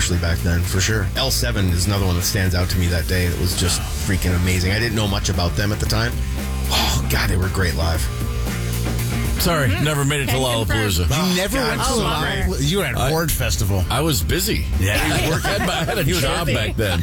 especially back then, for sure. L7 is another one that stands out to me that day. It was just freaking amazing. I didn't know much about them at the time. Oh, God, they were great live. Sorry, never made it to Lollapalooza. You never went to Lollapalooza? You were at Horde Festival. I was busy. Yeah. I had a job back then.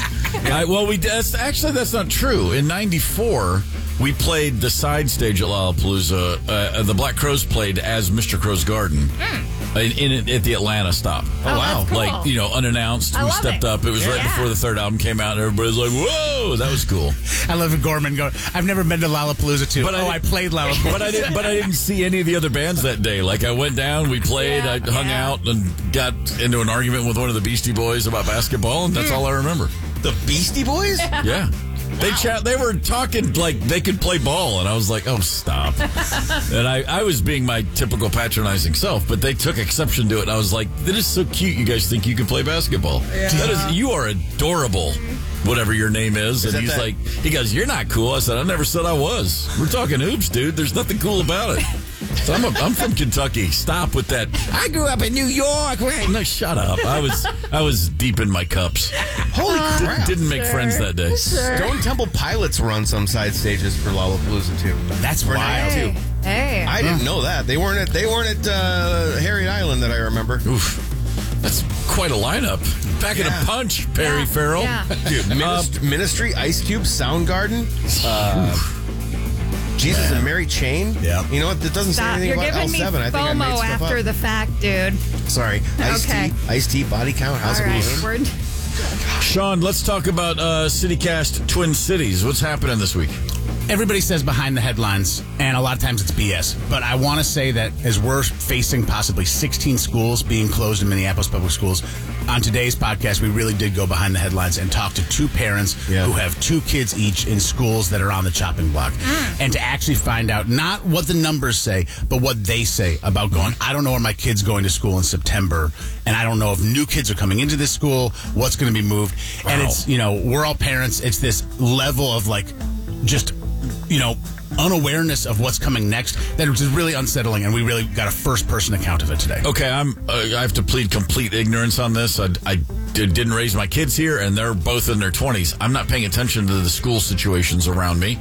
That's not true. In 94, we played the side stage at Lollapalooza. The Black Crowes played as Mr. Crow's Garden at the Atlanta stop. Oh, wow. Cool. Like, unannounced. We stepped up. It was right before the third album came out, and everybody's like, whoa, that was cool. I love it, Gorman going, I've never been to Lollapalooza, too. But I played Lollapalooza. But I didn't see any of the other bands that day. Like, I went down, we played, I hung out, and got into an argument with one of the Beastie Boys about basketball, and that's all I remember. The Beastie Boys? Yeah. They were talking like they could play ball, and I was like, oh, stop. And I was being my typical patronizing self, but they took exception to it, and I was like, that is so cute you guys think you can play basketball. Yeah. You are adorable, whatever your name is. And he's like, he goes, you're not cool. I said, I never said I was. We're talking hoops, dude. There's nothing cool about it. So I'm from Kentucky. Stop with that. I grew up in New York. No, shut up. I was deep in my cups. Holy crap. Didn't make friends that day. Stone Temple Pilots were on some side stages for Lollapalooza too. That's wild too. Hey. I didn't know that. They weren't at Harriet Island that I remember. Oof. That's quite a lineup. Back in a punch, Perry Farrell. Yeah. Dude, Ministry, Ice Cube, Soundgarden, Jesus and Mary Chain. Yeah. You know what? It doesn't say anything You're about giving me L7. I think I made FOMO stuff after up. the fact, dude. Sorry. Ice-T, Body Count, House All of right. Blues. Sean, let's talk about CityCast Twin Cities. What's happening this week? Everybody says behind the headlines, and a lot of times it's BS. But I want to say that as we're facing possibly 16 schools being closed in Minneapolis public schools, on today's podcast, we really did go behind the headlines and talk to two parents who have two kids each in schools that are on the chopping block. And to actually find out not what the numbers say, but what they say about going, I don't know where my kid's going to school in September, and I don't know if new kids are coming into this school, what's going to be moved. Wow. And it's, we're all parents. It's this level of just unawareness of what's coming next that is really unsettling, and we really got a first-person account of it today. Okay, I have to plead complete ignorance on this. I didn't raise my kids here, and they're both in their 20s. I'm not paying attention to the school situations around me.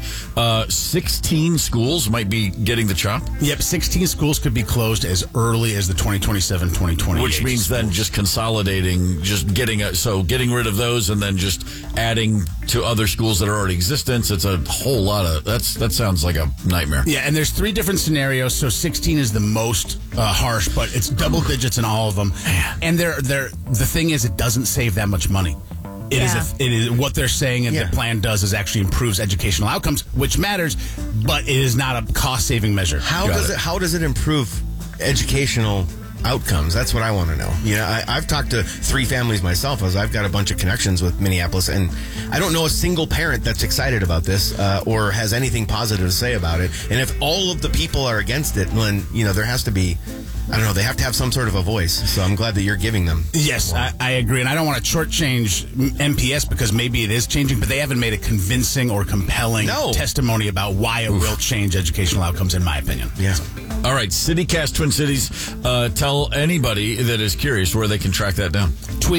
16 schools might be getting the chop? Yep, 16 schools could be closed as early as the 2027-2028. Which means schools. then just consolidating, just getting rid of those and then just adding to other schools that are already existent. It's a whole lot of, that sounds like a nightmare. Yeah, and there's three different scenarios, so 16 is the most harsh, but it's double digits in all of them. And the thing is, it doesn't save that much money. It is what they're saying, and the plan does is actually improves educational outcomes, which matters, but it is not a cost-saving measure. How does it improve educational outcomes? That's what I want to know. I've talked to 3 families myself, as I've got a bunch of connections with Minneapolis, and I don't know a single parent that's excited about this or has anything positive to say about it. And if all of the people are against it, then there has to be, I don't know, they have to have some sort of a voice. So I'm glad that you're giving them. Yes, I agree. And I don't want to shortchange MPS because maybe it is changing, but they haven't made a convincing or compelling testimony about why it will change educational outcomes, in my opinion. Yeah. All right, CityCast Twin Cities. Tell anybody that is curious where they can track that down.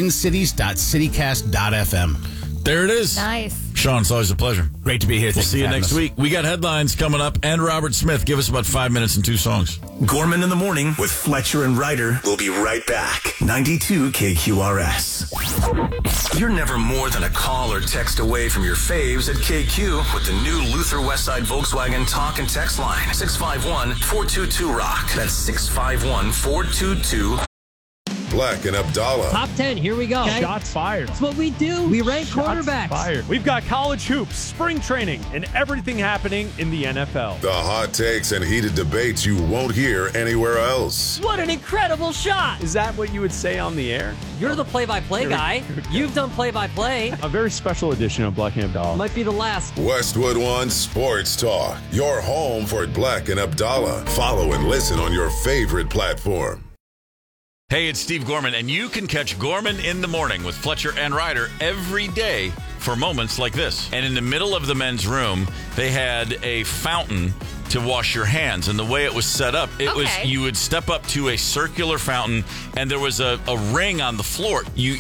twincities.citycast.fm. There it is. Nice. Sean, it's always a pleasure. Great to be here. We'll see you next week. We got headlines coming up, and Robert Smith. Give us about 5 minutes and 2 songs. Gorman in the Morning with Fletcher and Ryder. We'll be right back. 92 KQRS. You're never more than a call or text away from your faves at KQ with the new Luther Westside Volkswagen talk and text line. 651-422-ROCK. That's 651-422. Black and Abdallah. Top 10, here we go. Shots fired. That's what we do. We rank quarterbacks. Fired. We've got college hoops, spring training, and everything happening in the NFL. The hot takes and heated debates you won't hear anywhere else. What an incredible shot. Is that what you would say on the air? You're the play-by-play guy. You've done play-by-play. A very special edition of Black and Abdallah. Might be the last. Westwood One Sports Talk. Your home for Black and Abdallah. Follow and listen on your favorite platform. Hey, it's Steve Gorman, and you can catch Gorman in the Morning with Fletcher and Ryder every day for moments like this. And in the middle of the men's room, they had a fountain to wash your hands. And the way it was set up, was you would step up to a circular fountain, and there was a ring on the floor.